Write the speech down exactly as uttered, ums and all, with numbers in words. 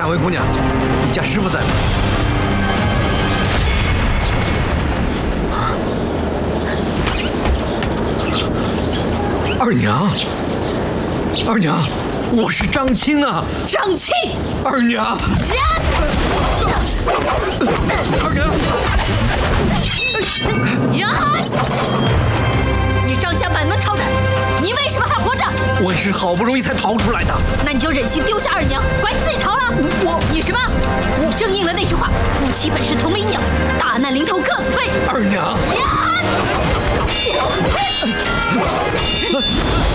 哪位姑娘？你家师傅在吗？二娘，二娘，我是张青啊！ 张青， 二娘， 人， 二娘， 人，你张家满门抄斩，你为什么还活着？ 我也是好不容易才逃出来的。 那你就忍心丢下二娘，拐自己逃了？我，你什么？你正应了那句话：夫妻本是同林鸟，大难临头各自飞。 二娘。